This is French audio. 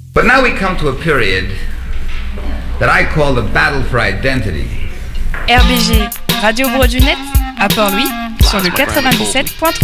But now we come to a period that I call the battle for identity. RBG, Radio Broad du Net, à Port-Louis, sur le 97.3.